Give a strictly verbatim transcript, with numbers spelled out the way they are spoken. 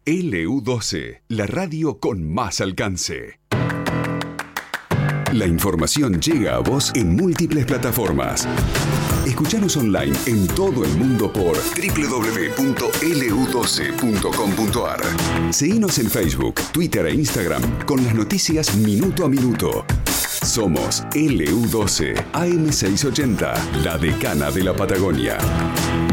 L U doce, la radio con más alcance. La información llega a vos en múltiples plataformas. Escuchanos online en todo el mundo por doble u doble u doble u punto L U doce punto com punto A R. Seguinos en Facebook, Twitter e Instagram con las noticias minuto a minuto. Somos L U doce, A M seiscientos ochenta, la decana de la Patagonia.